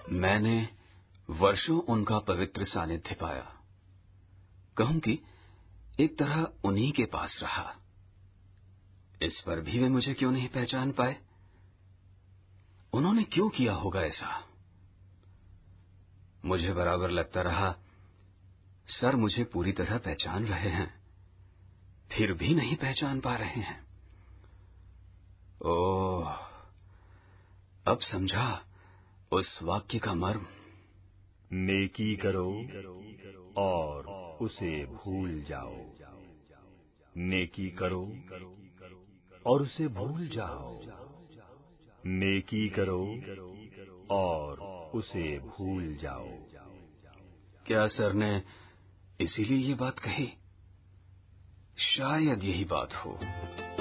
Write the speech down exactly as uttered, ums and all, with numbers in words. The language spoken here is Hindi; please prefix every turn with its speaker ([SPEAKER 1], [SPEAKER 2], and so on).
[SPEAKER 1] मैंने वर्षों उनका पवित्र सानिध्य पाया। कहूं कि एक तरह उन्हीं के पास रहा। इस पर भी वे मुझे क्यों नहीं पहचान पाए? उन्होंने क्यों किया होगा ऐसा? मुझे बराबर लगता रहा सर मुझे पूरी तरह पहचान रहे हैं, फिर भी नहीं पहचान पा रहे हैं। ओह, अब समझा उस वाक्य का मर्म।
[SPEAKER 2] नेकी करो और उसे भूल जाओ। नेकी करो और उसे भूल जाओ। नेकी करो और उसे भूल जाओ।
[SPEAKER 1] क्या सर ने इसीलिए ये बात कही? शायद यही बात हो।